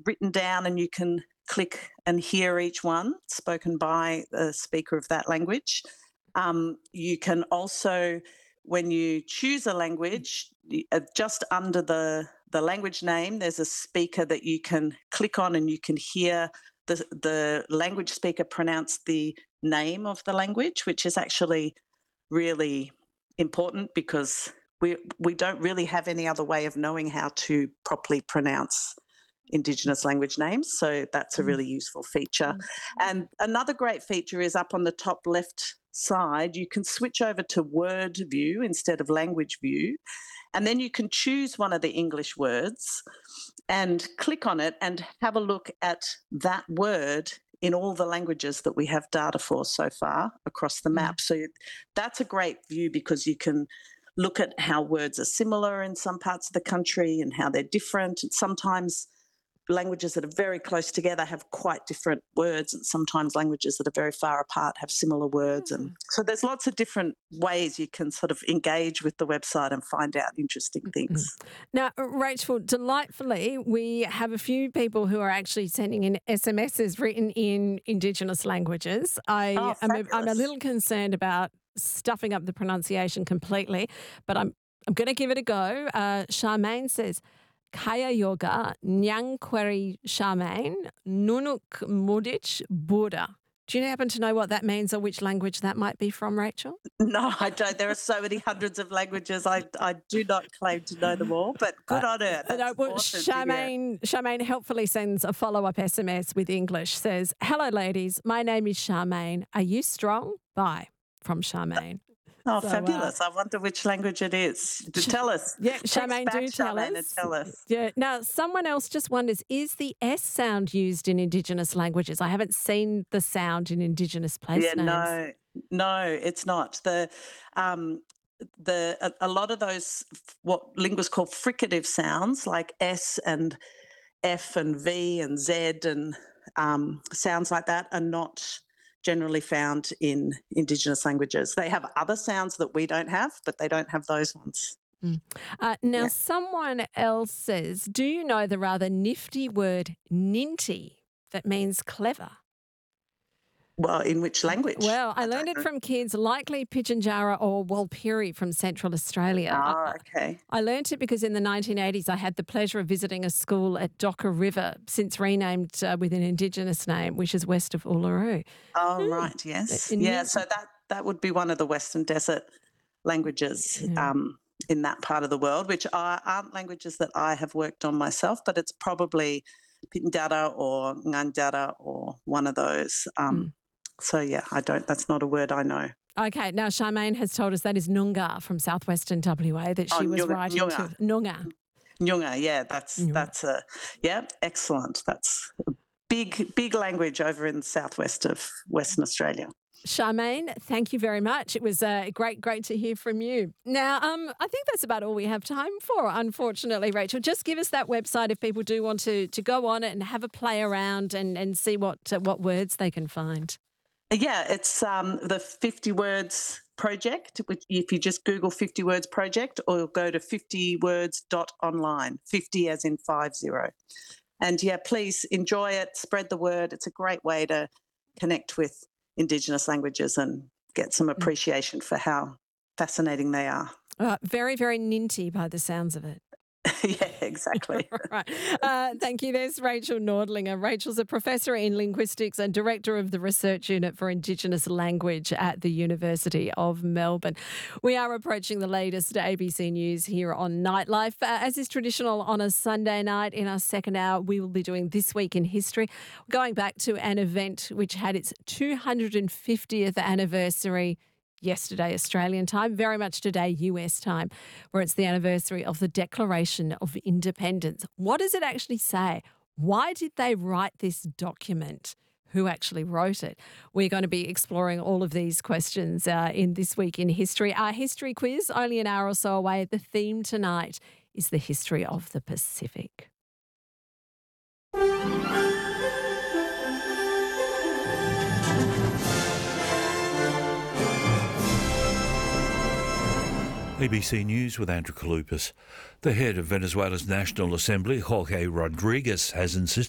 written down and you can click and hear each one spoken by the speaker of that language. You can also, when you choose a language, just under the language name, there's a speaker that you can click on and you can hear the language speaker pronounce the name of the language, which is actually really important because we don't really have any other way of knowing how to properly pronounce Indigenous language names. So that's a really useful feature. And another great feature is up on the top left side, you can switch over to word view instead of language view. And then you can choose one of the English words and click on it and have a look at that word in all the languages that we have data for so far across the map. So that's a great view because you can look at how words are similar in some parts of the country and how they're different. And sometimes languages that are very close together have quite different words, and sometimes languages that are very far apart have similar words. And so there's lots of different ways you can sort of engage with the website and find out interesting things. Now, Rachel, delightfully, we have a few people who are actually sending in SMSs written in Indigenous languages. I'm a little concerned about stuffing up the pronunciation completely, but I'm going to give it a go. Charmaine says, Kaya Yoga, Nyang Query Charmaine, Nunuk Mudich Buddha. Do you happen to know what that means or which language that might be from, Rachel? No, I don't. There are so many hundreds of languages. I do not claim to know them all, but good on her. That's awesome. Charmaine helpfully sends a follow-up SMS with English, says, Hello, ladies. My name is Charmaine. Are you strong? Bye, from Charmaine. Oh, so, fabulous. I wonder which language it is. Tell us. Yeah, Charmaine, do tell us. Yeah. Now, someone else just wonders, is the S sound used in Indigenous languages? I haven't seen the sound in Indigenous place names. No, it's not. A lot of those, what linguists call fricative sounds, like S and F and V and Z and sounds like that, are not generally found in Indigenous languages. They have other sounds that we don't have, but they don't have those ones. Someone else says, do you know the rather nifty word ninty that means clever? Well, in which language? Well, I learned it from kids, likely Pitjantjatjara or Walpiri from Central Australia. Oh, okay. I learned it because in the 1980s I had the pleasure of visiting a school at Docker River, since renamed with an Indigenous name, which is west of Uluru. Oh, right, yes. So that would be one of the Western Desert languages in that part of the world, which aren't languages that I have worked on myself, but it's probably Pitjantjatjara or Nganjara or one of those. So, yeah, that's not a word I know. Okay, now Charmaine has told us that is Noongar from southwestern WA that she was writing to. Noongar. Noongar, yeah, that's excellent. That's a big language over in the southwest of Western Australia. Charmaine, thank you very much. It was great to hear from you. Now, I think that's about all we have time for, unfortunately, Rachel. Just give us that website if people do want to go on it and have a play around and see what words they can find. Yeah, it's the 50 Words Project, which if you just Google 50 Words Project or go to 50words.online, 50 as in 50. And, yeah, please enjoy it, spread the word. It's a great way to connect with Indigenous languages and get some appreciation for how fascinating they are. Very, very ninty by the sounds of it. Yeah, exactly. Right. Thank you. There's Rachel Nordlinger. Rachel's a professor in linguistics and director of the Research Unit for Indigenous Language at the University of Melbourne. We are approaching the latest ABC News here on Nightlife. As is traditional on a Sunday night, in our second hour, we will be doing This Week in History, going back to an event which had its 250th anniversary yesterday, Australian time, very much today, US time, where it's the anniversary of the Declaration of Independence. What does it actually say? Why did they write this document? Who actually wrote it? We're going to be exploring all of these questions in This Week in History. Our history quiz, only an hour or so away. The theme tonight is the history of the Pacific. ABC News with Andrew Kalupas. The head of Venezuela's National Assembly, Jorge Rodriguez, has insisted